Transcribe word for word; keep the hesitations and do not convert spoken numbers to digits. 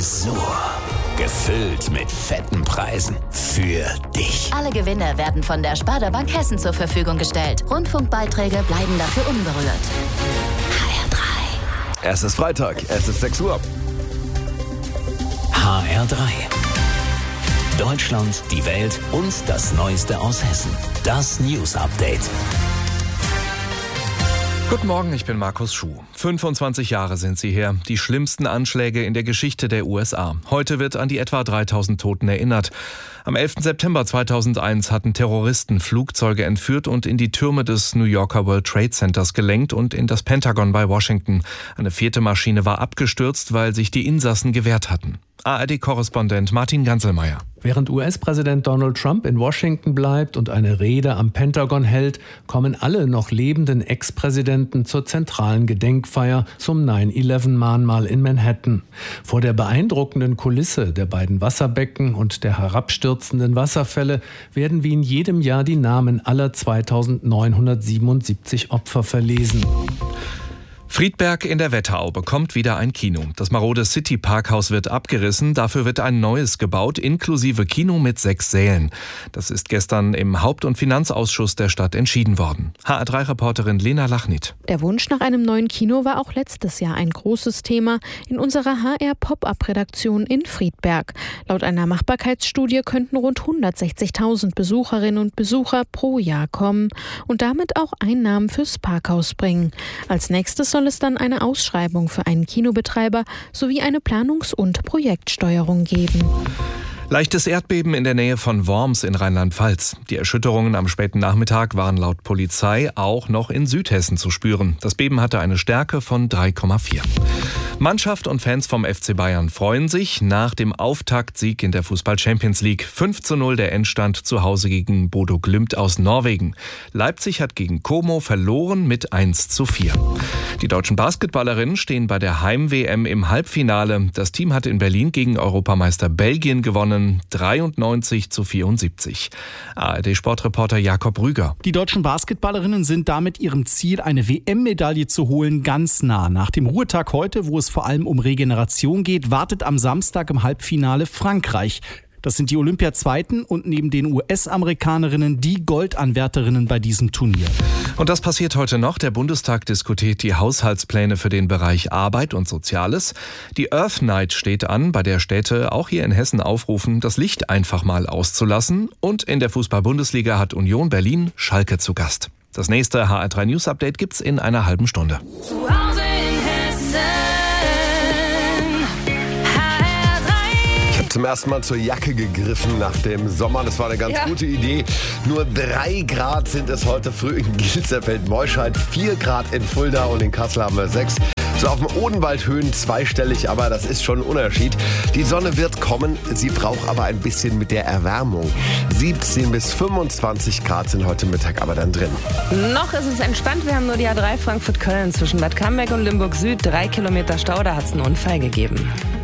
Tresor. Gefüllt mit fetten Preisen. Für dich. Alle Gewinne werden von der Sparda Bank Hessen zur Verfügung gestellt. Rundfunkbeiträge bleiben dafür unberührt. H R drei. Es ist Freitag, es ist sechs Uhr. H R drei. Deutschland, die Welt und das Neueste aus Hessen. Das News Update. Guten Morgen, ich bin Markus Schuh. fünfundzwanzig Jahre sind sie her. Die schlimmsten Anschläge in der Geschichte der U S A. Heute wird an die etwa dreitausend Toten erinnert. Am elften September zweitausendeins hatten Terroristen Flugzeuge entführt und in die Türme des New Yorker World Trade Centers gelenkt und in das Pentagon bei Washington. Eine vierte Maschine war abgestürzt, weil sich die Insassen gewehrt hatten. A R D-Korrespondent Martin Ganselmeier. Während U S-Präsident Donald Trump in Washington bleibt und eine Rede am Pentagon hält, kommen alle noch lebenden Ex-Präsidenten zur zentralen Gedenkfeier zum neun elf Mahnmal in Manhattan. Vor der beeindruckenden Kulisse der beiden Wasserbecken und der herabstürzenden Wasserfälle werden wie in jedem Jahr die Namen aller zweitausendneunhundertsiebenundsiebzig Opfer verlesen. Friedberg in der Wetterau bekommt wieder ein Kino. Das marode City-Parkhaus wird abgerissen, dafür wird ein neues gebaut, inklusive Kino mit sechs Sälen. Das ist gestern im Haupt- und Finanzausschuss der Stadt entschieden worden. H R drei Reporterin Lena Lachnit. Der Wunsch nach einem neuen Kino war auch letztes Jahr ein großes Thema in unserer H R-Pop-Up-Redaktion in Friedberg. Laut einer Machbarkeitsstudie könnten rund hundertsechzigtausend Besucherinnen und Besucher pro Jahr kommen und damit auch Einnahmen fürs Parkhaus bringen. Als nächstes soll soll es dann eine Ausschreibung für einen Kinobetreiber sowie eine Planungs- und Projektsteuerung geben. Leichtes Erdbeben in der Nähe von Worms in Rheinland-Pfalz. Die Erschütterungen am späten Nachmittag waren laut Polizei auch noch in Südhessen zu spüren. Das Beben hatte eine Stärke von drei Komma vier. Mannschaft und Fans vom F C Bayern freuen sich nach dem Auftaktsieg in der Fußball-Champions League. fünf zu null der Endstand zu Hause gegen Bodo Glimt aus Norwegen. Leipzig hat gegen Como verloren mit eins zu vier. Die deutschen Basketballerinnen stehen bei der Heim-W M im Halbfinale. Das Team hat in Berlin gegen Europameister Belgien gewonnen, dreiundneunzig zu vierundsiebzig. A R D-Sportreporter Jakob Rüger. Die deutschen Basketballerinnen sind damit ihrem Ziel, eine W M-Medaille zu holen, ganz nah. Nach dem Ruhetag heute, wo es vor allem um Regeneration geht, wartet am Samstag im Halbfinale Frankreich. Das sind die Olympiazweiten und neben den U S-Amerikanerinnen die Goldanwärterinnen bei diesem Turnier. Und das passiert heute noch. Der Bundestag diskutiert die Haushaltspläne für den Bereich Arbeit und Soziales. Die Earth Night steht an, bei der Städte auch hier in Hessen aufrufen, das Licht einfach mal auszulassen. Und in der Fußball-Bundesliga hat Union Berlin Schalke zu Gast. Das nächste H R drei News Update gibt's in einer halben Stunde. Zu Hause in Hessen. Zum ersten Mal zur Jacke gegriffen nach dem Sommer. Das war eine ganz ja. gute Idee. Nur drei Grad sind es heute früh in Gilserfeld-Meuscheid, vier Grad in Fulda und in Kassel haben wir sechs. So auf dem Odenwaldhöhen zweistellig, aber das ist schon ein Unterschied. Die Sonne wird kommen, sie braucht aber ein bisschen mit der Erwärmung. siebzehn bis fünfundzwanzig Grad sind heute Mittag aber dann drin. Noch ist es entspannt, wir haben nur die A drei Frankfurt-Köln zwischen Bad Camberg und Limburg Süd. Drei Kilometer Stau, da hat es einen Unfall gegeben.